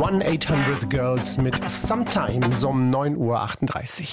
1-800-Girls mit Sometimes um 9:38 Uhr.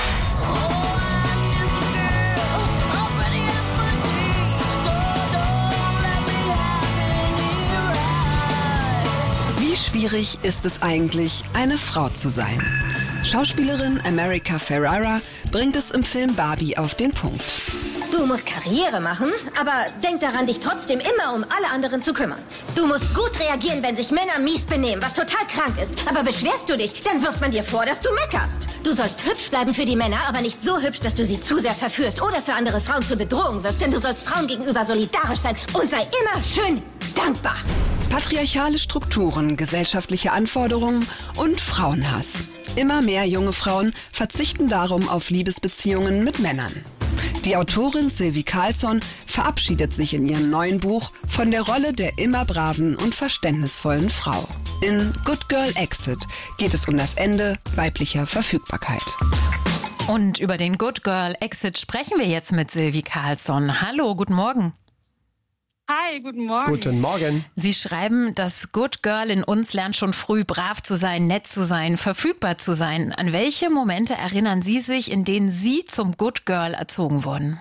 Wie schwierig ist es eigentlich, eine Frau zu sein? Schauspielerin America Ferrara bringt es im Film Barbie auf den Punkt. Du musst Karriere machen, aber denk daran, dich trotzdem immer um alle anderen zu kümmern. Du musst gut reagieren, wenn sich Männer mies benehmen, was total krank ist. Aber beschwerst du dich, dann wirft man dir vor, dass du meckerst. Du sollst hübsch bleiben für die Männer, aber nicht so hübsch, dass du sie zu sehr verführst oder für andere Frauen zur Bedrohung wirst. Denn du sollst Frauen gegenüber solidarisch sein und sei immer schön dankbar. Patriarchale Strukturen, gesellschaftliche Anforderungen und Frauenhass. Immer mehr junge Frauen verzichten darum auf Liebesbeziehungen mit Männern. Die Autorin Sylvie Carlsson verabschiedet sich in ihrem neuen Buch von der Rolle der immer braven und verständnisvollen Frau. In Good Girl Exit geht es um das Ende weiblicher Verfügbarkeit. Und über den Good Girl Exit sprechen wir jetzt mit Sylvie Carlsson. Hallo, guten Morgen. Hi, guten Morgen. Guten Morgen. Sie schreiben, das Good Girl in uns lernt schon früh, brav zu sein, nett zu sein, verfügbar zu sein. An welche Momente erinnern Sie sich, in denen Sie zum Good Girl erzogen wurden?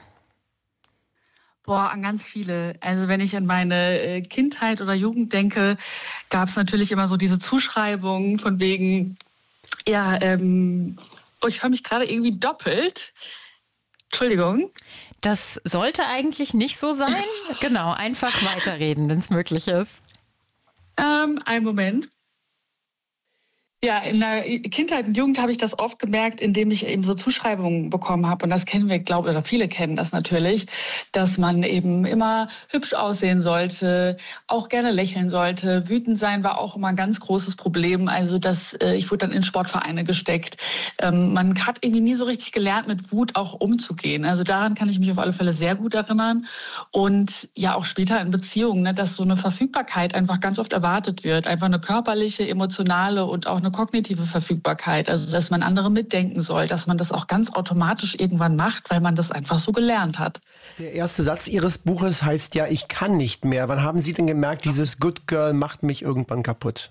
An ganz viele. Also wenn ich an meine Kindheit oder Jugend denke, gab es natürlich immer so diese Zuschreibungen von wegen, ich höre mich gerade irgendwie doppelt. Entschuldigung. Das sollte eigentlich nicht so sein. Genau, einfach weiterreden, wenn es möglich ist. Einen Moment. Ja, in der Kindheit und Jugend habe ich das oft gemerkt, indem ich eben so Zuschreibungen bekommen habe. Und das kennen wir, glaube ich, oder viele kennen das natürlich, dass man eben immer hübsch aussehen sollte, auch gerne lächeln sollte. Wütend sein war auch immer ein ganz großes Problem. Also ich wurde dann in Sportvereine gesteckt. Man hat irgendwie nie so richtig gelernt, mit Wut auch umzugehen. Also daran kann ich mich auf alle Fälle sehr gut erinnern. Und ja, auch später in Beziehungen, ne, dass so eine Verfügbarkeit einfach ganz oft erwartet wird. Einfach eine körperliche, emotionale und auch eine kognitive Verfügbarkeit, also dass man andere mitdenken soll, dass man das auch ganz automatisch irgendwann macht, weil man das einfach so gelernt hat. Der erste Satz Ihres Buches heißt ja, ich kann nicht mehr. Wann haben Sie denn gemerkt, dieses Good Girl macht mich irgendwann kaputt?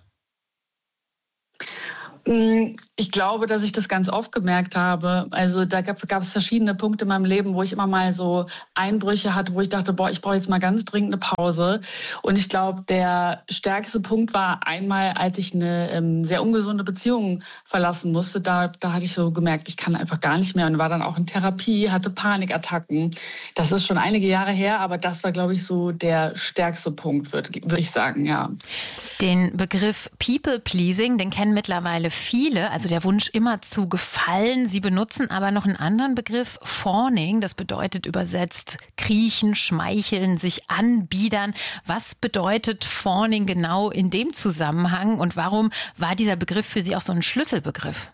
Ich glaube, dass ich das ganz oft gemerkt habe. Also da gab es verschiedene Punkte in meinem Leben, wo ich immer mal so Einbrüche hatte, wo ich dachte, ich brauche jetzt mal ganz dringend eine Pause. Und ich glaube, der stärkste Punkt war einmal, als ich eine sehr ungesunde Beziehung verlassen musste. Da hatte ich so gemerkt, ich kann einfach gar nicht mehr und war dann auch in Therapie, hatte Panikattacken. Das ist schon einige Jahre her, aber das war, glaube ich, so der stärkste Punkt, würde ich sagen, ja. Den Begriff People-Pleasing, den kennen mittlerweile viele, also der Wunsch immer zu gefallen. Sie benutzen aber noch einen anderen Begriff, Fawning. Das bedeutet übersetzt kriechen, schmeicheln, sich anbiedern. Was bedeutet Fawning genau in dem Zusammenhang und warum war dieser Begriff für Sie auch so ein Schlüsselbegriff?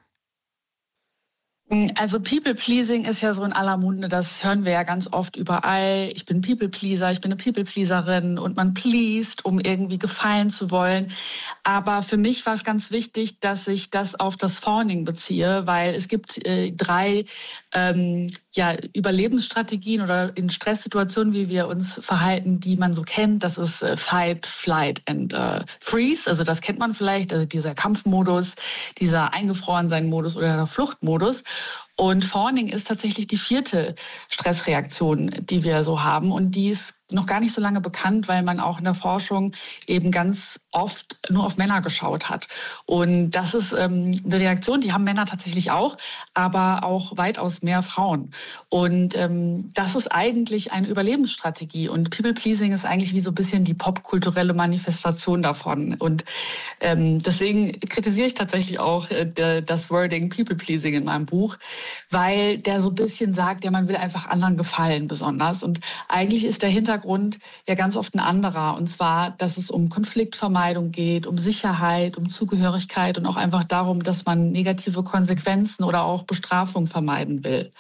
Also People-Pleasing ist ja so in aller Munde, das hören wir ja ganz oft überall. Ich bin People-Pleaser, ich bin eine People-Pleaserin und man pleased, um irgendwie gefallen zu wollen. Aber für mich war es ganz wichtig, dass ich das auf das Fawning beziehe, weil es gibt 3 Überlebensstrategien oder in Stresssituationen, wie wir uns verhalten, die man so kennt. Das ist Fight, Flight and Freeze. Also das kennt man vielleicht, also dieser Kampfmodus, dieser Eingefrorensein-Modus oder der Fluchtmodus. Und Fawning ist tatsächlich die 4. Stressreaktion, die wir so haben. Und die ist noch gar nicht so lange bekannt, weil man auch in der Forschung eben ganz oft nur auf Männer geschaut hat. Und das ist eine Reaktion, die haben Männer tatsächlich auch, aber auch weitaus mehr Frauen. Und das ist eigentlich eine Überlebensstrategie. Und People-Pleasing ist eigentlich wie so ein bisschen die popkulturelle Manifestation davon. Und deswegen kritisiere ich tatsächlich auch das Wording People-Pleasing in meinem Buch, weil der so ein bisschen sagt, ja, man will einfach anderen gefallen besonders. Und eigentlich ist der Hintergrund ja ganz oft ein anderer. Und zwar, dass es um Konfliktvermeidung geht, um Sicherheit, um Zugehörigkeit und auch einfach darum, dass man negative Konsequenzen oder auch Bestrafung vermeiden will.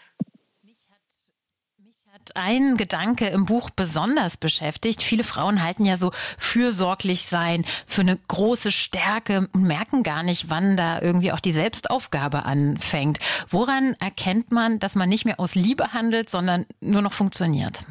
Ein Gedanke im Buch besonders beschäftigt. Viele Frauen halten ja so fürsorglich sein für eine große Stärke und merken gar nicht, wann da irgendwie auch die Selbstaufgabe anfängt. Woran erkennt man, dass man nicht mehr aus Liebe handelt, sondern nur noch funktioniert?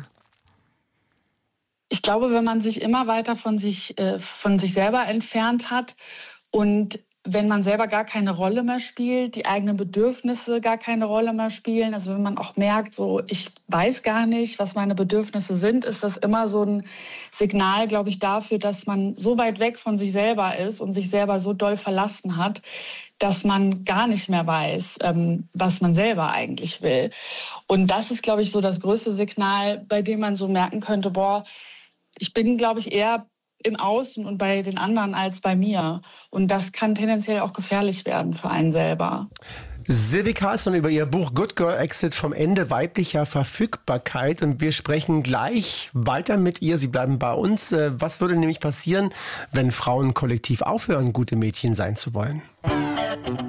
Ich glaube, wenn man sich immer weiter von sich selber entfernt hat Und wenn man selber gar keine Rolle mehr spielt, die eigenen Bedürfnisse gar keine Rolle mehr spielen, also wenn man auch merkt, so ich weiß gar nicht, was meine Bedürfnisse sind, ist das immer so ein Signal, glaube ich, dafür, dass man so weit weg von sich selber ist und sich selber so doll verlassen hat, dass man gar nicht mehr weiß, was man selber eigentlich will. Und das ist, glaube ich, so das größte Signal, bei dem man so merken könnte, boah, ich bin, glaube ich, eher im Außen und bei den anderen als bei mir. Und das kann tendenziell auch gefährlich werden für einen selber. Sylvie Carlsson über ihr Buch Good Girl Exit vom Ende weiblicher Verfügbarkeit. Und wir sprechen gleich weiter mit ihr. Sie bleiben bei uns. Was würde nämlich passieren, wenn Frauen kollektiv aufhören, gute Mädchen sein zu wollen?